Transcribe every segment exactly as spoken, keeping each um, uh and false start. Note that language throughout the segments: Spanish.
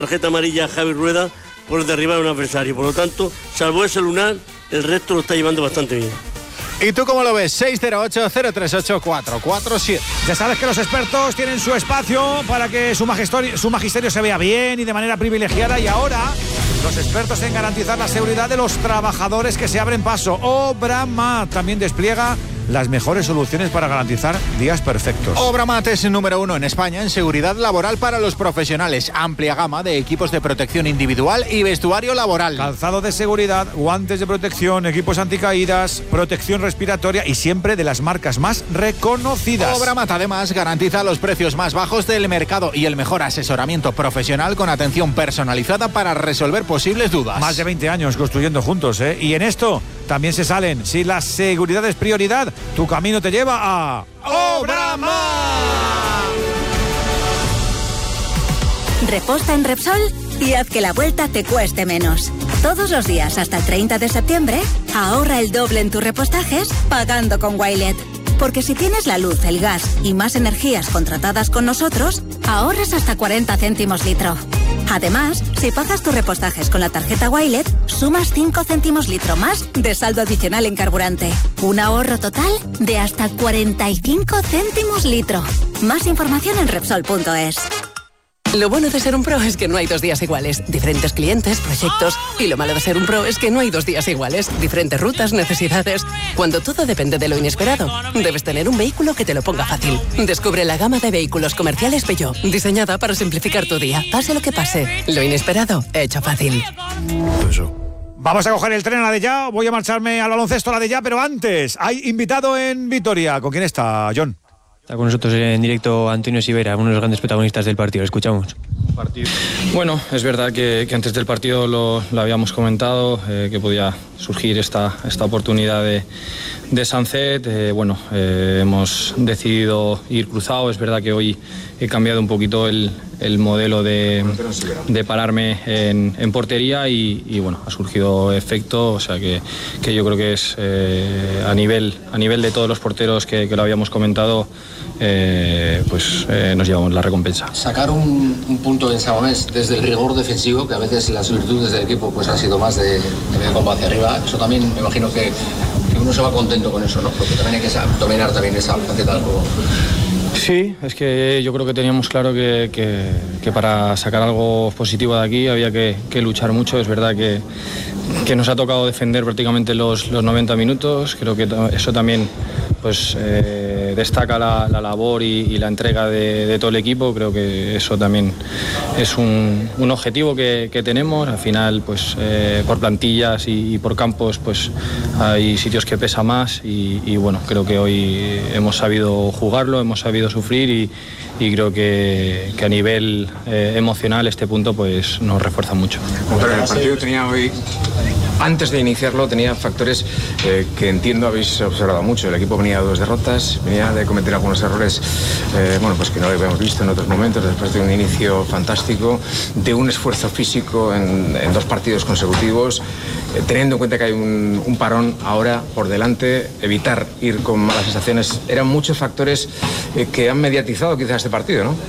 tarjeta amarilla a Javi Rueda por derribar a un adversario. Por lo tanto, salvo ese lunar, el resto lo está llevando bastante bien. ¿Y tú cómo lo ves? seis cero ocho, cero tres ocho, cuatro cuatro siete. Ya sabes que los expertos tienen su espacio para que su magisterio, su magisterio se vea bien y de manera privilegiada, y ahora los expertos en garantizar la seguridad de los trabajadores que se abren paso. Obramat también despliega las mejores soluciones para garantizar días perfectos. Obramat es el número uno en España en seguridad laboral para los profesionales. Amplia gama de equipos de protección individual y vestuario laboral. Calzado de seguridad, guantes de protección, equipos anticaídas, protección respiratoria y siempre de las marcas más reconocidas. Obramat además garantiza los precios más bajos del mercado y el mejor asesoramiento profesional con atención personalizada para resolver posibles dudas. Más de veinte años construyendo juntos, ¿eh? Y en esto también se salen. Si la seguridad es prioridad, tu camino te lleva a Obramat. Reposta en Repsol y haz que la vuelta te cueste menos. Todos los días hasta el treinta de septiembre, ahorra el doble en tus repostajes pagando con Wilet. Porque si tienes la luz, el gas y más energías contratadas con nosotros, ahorras hasta cuarenta céntimos litro. Además, si pagas tus repostajes con la tarjeta Wilet, sumas cinco céntimos litro más de saldo adicional en carburante. Un ahorro total de hasta cuarenta y cinco céntimos litro. Más información en Repsol punto es. Lo bueno de ser un pro es que no hay dos días iguales. Diferentes clientes, proyectos. Y lo malo de ser un pro es que no hay dos días iguales. Diferentes rutas, necesidades. Cuando todo depende de lo inesperado, debes tener un vehículo que te lo ponga fácil. Descubre la gama de vehículos comerciales Peugeot, diseñada para simplificar tu día. Pase lo que pase, lo inesperado, hecho fácil. Vamos a coger el tren a la de ya. Voy a marcharme al baloncesto a la de ya, pero antes hay invitado en Vitoria. ¿Con quién está, John? Está con nosotros en directo Antonio Sivera, uno de los grandes protagonistas del partido. Escuchamos. Bueno, es verdad que, que antes del partido lo, lo habíamos comentado, eh, que podía surgir esta, esta oportunidad de, de Sunset. Eh, bueno, eh, hemos decidido ir cruzado. Es verdad que hoy he cambiado un poquito el, el modelo de, de pararme en, en portería y, y bueno, ha surgido efecto. O sea que, que yo creo que es eh, a, nivel, a nivel de todos los porteros que, que lo habíamos comentado, eh, pues eh, nos llevamos la recompensa. Sacar un, un punto en Samamés desde el rigor defensivo, que a veces las virtudes del equipo pues han sido más de, de medio campo hacia arriba, eso también me imagino que, que uno se va contento con eso, ¿no? Porque también hay que dominar también esa faceta del juego. Sí, es que yo creo que teníamos claro que, que, que para sacar algo positivo de aquí había que, que luchar mucho. Es verdad que, que nos ha tocado defender prácticamente los, los noventa minutos. Creo que eso también pues, eh, destaca la, la labor y, y la entrega de, de todo el equipo. Creo que eso también es un, un objetivo que, que tenemos. Al final, pues, eh, por plantillas y, y por campos, pues, hay sitios que pesa más y, y bueno, creo que hoy hemos sabido jugarlo, hemos sabido sufrir y, y creo que, que a nivel eh, emocional este punto pues nos refuerza mucho. Pero el partido tenía hoy, antes de iniciarlo, tenía factores eh, que entiendo habéis observado mucho. El equipo venía de dos derrotas, venía de cometer algunos errores eh, bueno, pues que no lo habíamos visto en otros momentos, después de un inicio fantástico, de un esfuerzo físico en, en dos partidos consecutivos, eh, teniendo en cuenta que hay un, un parón ahora por delante, evitar ir con malas sensaciones. Eran muchos factores eh, que han mediatizado quizás este partido, ¿no?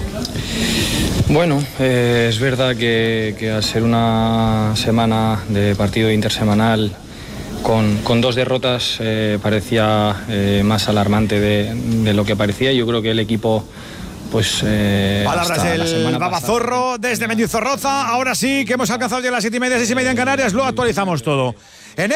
Bueno, eh, es verdad que, que al ser una semana de partido intersemanal con, con dos derrotas eh, parecía eh, más alarmante de, de lo que parecía. Yo creo que el equipo pues eh, palabras del Babazorro desde Mendizorroza. Ahora sí que hemos alcanzado ya las siete y media, seis y media en Canarias. Lo actualizamos todo en el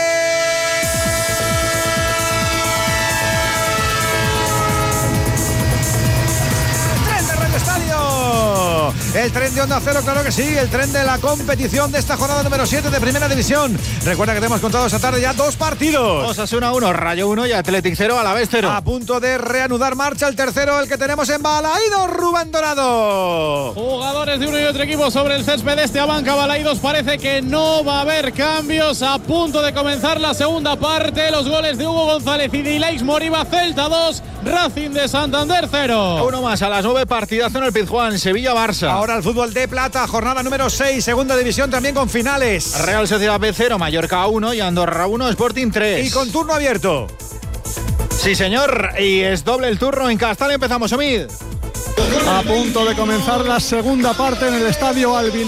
El tren de Onda Cero, claro que sí, el tren de la competición de esta jornada número siete de Primera División. Recuerda que te hemos contado esta tarde ya dos partidos. Osasuna uno, Rayo uno y Athletic cero, Alavés cero. A punto de reanudar marcha el tercero, el que tenemos en Balaídos, Rubén Dorado. Jugadores de uno y otro equipo sobre el césped de este Abanca Balaídos. Parece que no va a haber cambios. A punto de comenzar la segunda parte. Los goles de Hugo González y de Ilaix Moriba. Celta dos, Racing de Santander cero. Uno más a las nueve, partidazo en el Pizjuán, Sevilla-Barça. Ahora el fútbol de plata, jornada número seis, segunda división también con finales. Real Sociedad B cero, Mallorca uno y Andorra uno, Sporting tres. Y con turno abierto. Sí, señor, y es doble el turno en Castal. Empezamos, Omid. A punto de comenzar la segunda parte en el estadio Albinegro.